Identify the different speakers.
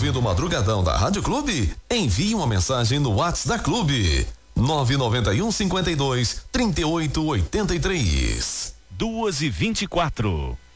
Speaker 1: ouvindo o Madrugadão da Rádio Clube? Envie uma mensagem no WhatsApp da Clube. 991 52 38 83.
Speaker 2: 2h24.